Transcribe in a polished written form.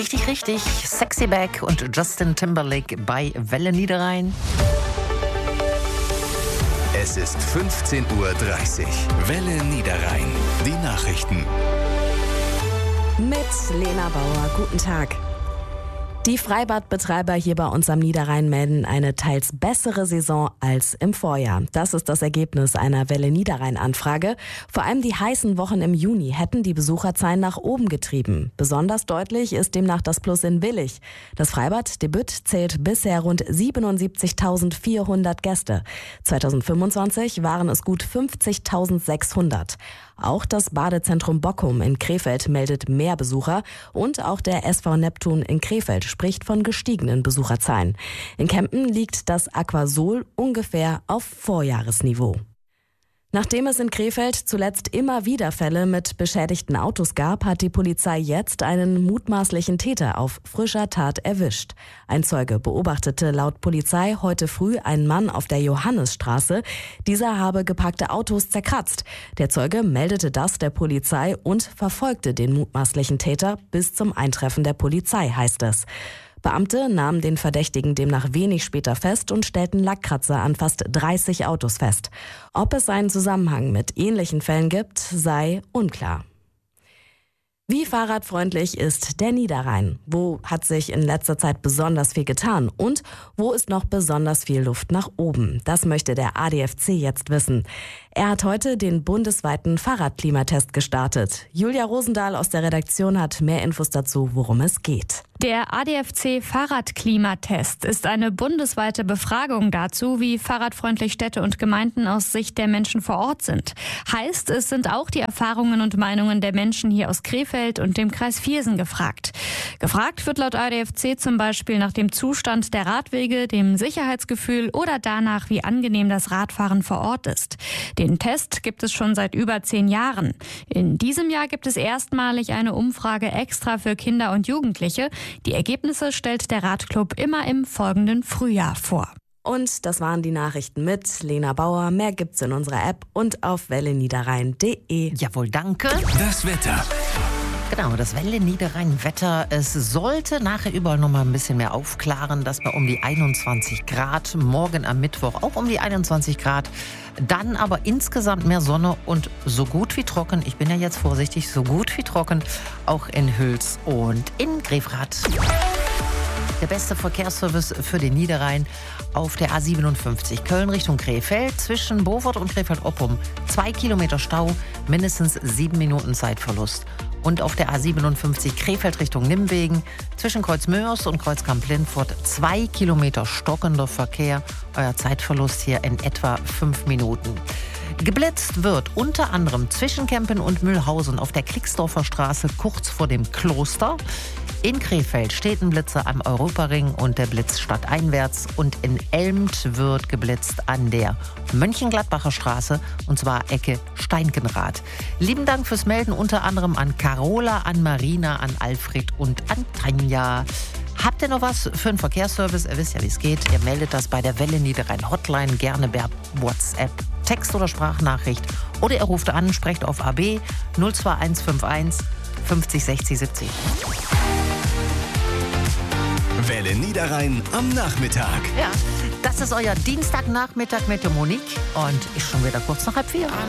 Richtig, richtig. Sexy Back und Justin Timberlake bei Welle Niederrhein. Es ist 15:30 Uhr. Welle Niederrhein. Die Nachrichten. Mit Lena Bauer. Guten Tag. Die Freibadbetreiber hier bei uns am Niederrhein melden eine teils bessere Saison als im Vorjahr. Das ist das Ergebnis einer Welle Niederrhein-Anfrage. Vor allem die heißen Wochen im Juni hätten die Besucherzahlen nach oben getrieben. Besonders deutlich ist demnach das Plus in Willich. Das Freibad Debüt zählt bisher rund 77.400 Gäste. 2025 waren es gut 50.600. Auch das Badezentrum Bockum in Krefeld meldet mehr Besucher und auch der SV Neptun in Krefeld spricht von gestiegenen Besucherzahlen. In Kempen liegt das Aquasol ungefähr auf Vorjahresniveau. Nachdem es in Krefeld zuletzt immer wieder Fälle mit beschädigten Autos gab, hat die Polizei jetzt einen mutmaßlichen Täter auf frischer Tat erwischt. Ein Zeuge beobachtete laut Polizei heute früh einen Mann auf der Johannisstraße. Dieser habe geparkte Autos zerkratzt. Der Zeuge meldete das der Polizei und verfolgte den mutmaßlichen Täter bis zum Eintreffen der Polizei, heißt es. Beamte nahmen den Verdächtigen demnach wenig später fest und stellten Lackkratzer an fast 30 Autos fest. Ob es einen Zusammenhang mit ähnlichen Fällen gibt, sei unklar. Wie fahrradfreundlich ist der Niederrhein? Wo hat sich in letzter Zeit besonders viel getan? Und wo ist noch besonders viel Luft nach oben? Das möchte der ADFC jetzt wissen. Er hat heute den bundesweiten Fahrradklimatest gestartet. Julia Rosendahl aus der Redaktion hat mehr Infos dazu, worum es geht. Der ADFC Fahrradklimatest ist eine bundesweite Befragung dazu, wie fahrradfreundlich Städte und Gemeinden aus Sicht der Menschen vor Ort sind. Heißt, es sind auch die Erfahrungen und Meinungen der Menschen hier aus Krefeld und dem Kreis Viersen gefragt. Gefragt wird laut ADFC zum Beispiel nach dem Zustand der Radwege, dem Sicherheitsgefühl oder danach, wie angenehm das Radfahren vor Ort ist. Den Test gibt es schon seit über 10 Jahren. In diesem Jahr gibt es erstmalig eine Umfrage extra für Kinder und Jugendliche. Die Ergebnisse stellt der Radclub immer im folgenden Frühjahr vor. Und das waren die Nachrichten mit Lena Bauer. Mehr gibt's in unserer App und auf welleniederrhein.de. Jawohl, danke. Das Wetter. Genau, das Welle Niederrhein-Wetter. Es sollte nachher überall noch mal ein bisschen mehr aufklaren, dass bei um die 21 Grad, morgen am Mittwoch auch um die 21 Grad, dann aber insgesamt mehr Sonne und so gut wie trocken, ich bin ja jetzt vorsichtig, so gut wie trocken, auch in Hüls und in Grefrath. Der beste Verkehrsservice für den Niederrhein auf der A57 Köln Richtung Krefeld zwischen Beaufort und Krefeld-Oppum. 2 Kilometer Stau, mindestens 7 Minuten Zeitverlust. Und auf der A57 Krefeld Richtung Nimwegen zwischen Kreuzmörs und Kreuzkamp-Lindfort 2 Kilometer stockender Verkehr. Euer Zeitverlust hier in etwa 5 Minuten. Geblitzt wird unter anderem zwischen Kempen und Mühlhausen auf der Klicksdorfer Straße kurz vor dem Kloster. In Krefeld steht ein Blitzer am Europaring und der Blitz stadteinwärts. Und in Elmt wird geblitzt an der Mönchengladbacher Straße und zwar Ecke Steinkenrath. Lieben Dank fürs Melden, unter anderem an Carola, an Marina, an Alfred und an Tanja. Habt ihr noch was für einen Verkehrsservice? Ihr wisst ja, wie es geht. Ihr meldet das bei der Welle Niederrhein Hotline gerne per WhatsApp, Text- oder Sprachnachricht. Oder ihr ruft an, sprecht auf AB 02151 50 60 70. Welle Niederrhein am Nachmittag. Ja, das ist euer Dienstagnachmittag mit der Monique und ist schon wieder kurz nach 3:30.